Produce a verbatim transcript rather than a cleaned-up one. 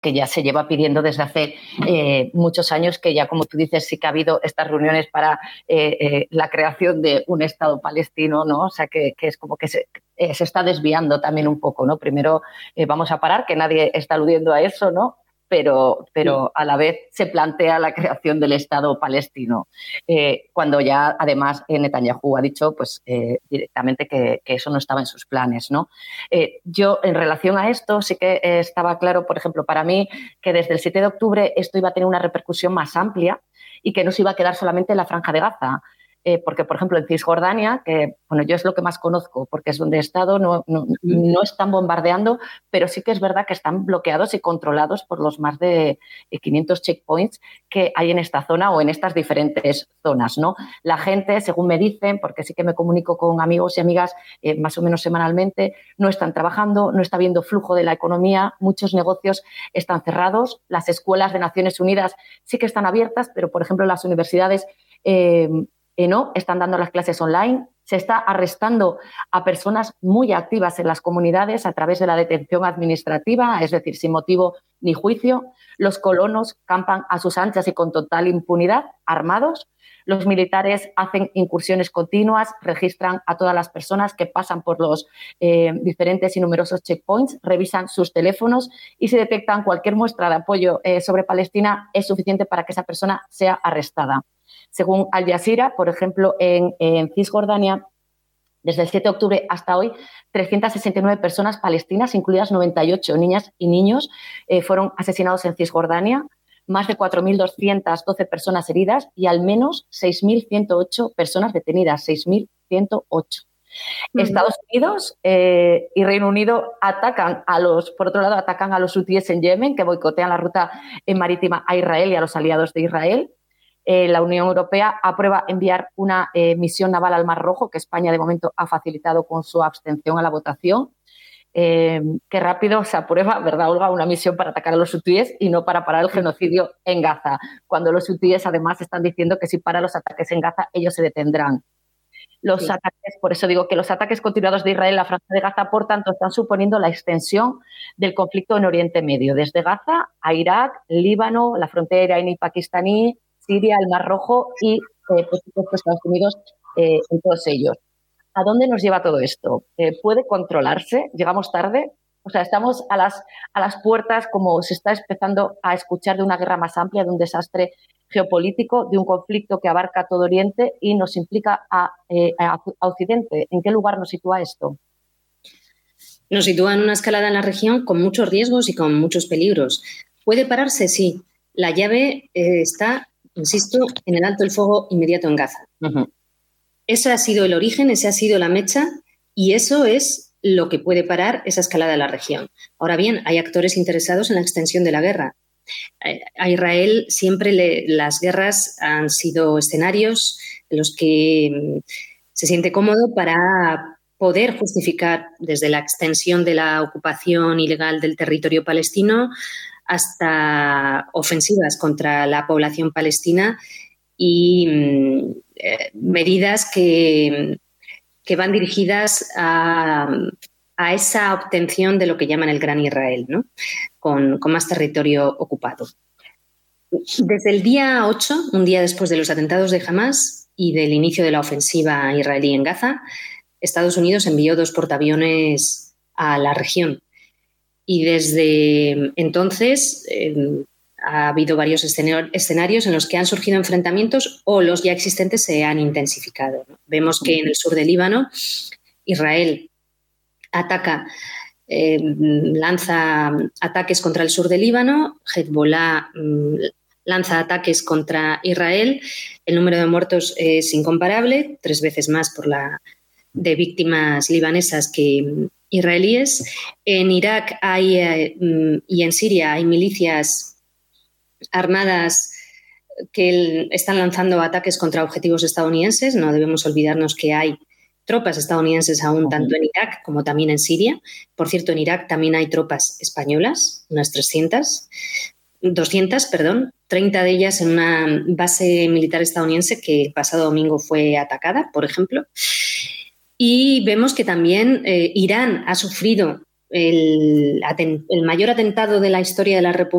que ya se lleva pidiendo desde hace eh, muchos años, que ya, como tú dices, sí que ha habido estas reuniones para eh, eh, la creación de un Estado palestino, ¿no? O sea, que, que es como que se, eh, se está desviando también un poco, ¿no? Primero eh, vamos a parar, que nadie está aludiendo a eso, ¿no? Pero, pero a la vez se plantea la creación del Estado palestino, eh, cuando ya además eh, Netanyahu ha dicho pues, eh, directamente que, que eso no estaba en sus planes, ¿no? Eh, yo, en relación a esto, sí que eh, estaba claro, por ejemplo, para mí, que desde el siete de octubre esto iba a tener una repercusión más amplia y que no se iba a quedar solamente en la Franja de Gaza. Eh, porque, por ejemplo, en Cisjordania, que bueno, yo es lo que más conozco, porque es donde he estado, no, no, no están bombardeando, pero sí que es verdad que están bloqueados y controlados por los más de quinientos checkpoints que hay en esta zona o en estas diferentes zonas, ¿no? La gente, según me dicen, porque sí que me comunico con amigos y amigas eh, más o menos semanalmente, no están trabajando, no está habiendo flujo de la economía, muchos negocios están cerrados, las escuelas de Naciones Unidas sí que están abiertas, pero, por ejemplo, las universidades eh, Eh, no, están dando las clases online, se está arrestando a personas muy activas en las comunidades a través de la detención administrativa, es decir, sin motivo ni juicio. Los colonos campan a sus anchas y con total impunidad, armados. Los militares hacen incursiones continuas, registran a todas las personas que pasan por los eh, diferentes y numerosos checkpoints, revisan sus teléfonos y si detectan cualquier muestra de apoyo eh, sobre Palestina, es suficiente para que esa persona sea arrestada. Según Al Jazeera, por ejemplo, en, en Cisjordania, desde el siete de octubre hasta hoy, trescientas sesenta y nueve personas palestinas, incluidas noventa y ocho niñas y niños, eh, fueron asesinados en Cisjordania, más de cuatro mil doscientas doce personas heridas y al menos seis mil ciento ocho personas detenidas, seis mil ciento ocho. Uh-huh. Estados Unidos eh, y Reino Unido atacan a los, por otro lado, atacan a los hutíes en Yemen, que boicotean la ruta marítima a Israel y a los aliados de Israel. Eh, la Unión Europea aprueba enviar una eh, misión naval al Mar Rojo, que España de momento ha facilitado con su abstención a la votación. Eh, qué rápido se aprueba, ¿verdad, Olga? Una misión para atacar a los hutíes y no para parar el genocidio en Gaza, cuando los hutíes además están diciendo que si para los ataques en Gaza ellos se detendrán. Los sí. ataques, por eso digo que los ataques continuados de Israel en la Franja de Gaza, por tanto, están suponiendo la extensión del conflicto en Oriente Medio, desde Gaza a Irak, Líbano, la frontera iraní-pakistaní, Siria, el Mar Rojo y, eh, por supuesto, Estados Unidos eh, en todos ellos. ¿A dónde nos lleva todo esto? Eh, ¿Puede controlarse? ¿Llegamos tarde? O sea, estamos a las, a las puertas, como se está empezando a escuchar, de una guerra más amplia, de un desastre geopolítico, de un conflicto que abarca todo Oriente y nos implica a, eh, a, a Occidente. ¿En qué lugar nos sitúa esto? Nos sitúa en una escalada en la región con muchos riesgos y con muchos peligros. ¿Puede pararse? Sí. La llave eh, está, insisto, en el alto el fuego inmediato en Gaza. Uh-huh. Ese ha sido el origen, esa ha sido la mecha y eso es lo que puede parar esa escalada de la región. Ahora bien, hay actores interesados en la extensión de la guerra. A Israel siempre le, las guerras han sido escenarios en los que se siente cómodo para poder justificar desde la extensión de la ocupación ilegal del territorio palestino hasta ofensivas contra la población palestina y eh, medidas que, que van dirigidas a, a esa obtención de lo que llaman el Gran Israel, ¿no? Con, con más territorio ocupado. Desde el día ocho, un día después de los atentados de Hamás y del inicio de la ofensiva israelí en Gaza, Estados Unidos envió dos portaaviones a la región. Y desde entonces eh, ha habido varios escenarios en los que han surgido enfrentamientos o los ya existentes se han intensificado, ¿no? Vemos que en el sur del Líbano Israel ataca, eh, lanza ataques contra el sur del Líbano, Hezbollah mm, lanza ataques contra Israel, el número de muertos es incomparable, tres veces más por la de víctimas libanesas que israelíes. En Irak hay, eh, y en Siria hay milicias armadas que están lanzando ataques contra objetivos estadounidenses. No debemos olvidarnos que hay tropas estadounidenses aún tanto en Irak como también en Siria. Por cierto, en Irak también hay tropas españolas, unas trescientas, doscientas, perdón, treinta de ellas en una base militar estadounidense que el pasado domingo fue atacada, por ejemplo. Y vemos que también eh, Irán ha sufrido el, aten- el mayor atentado de la historia de la República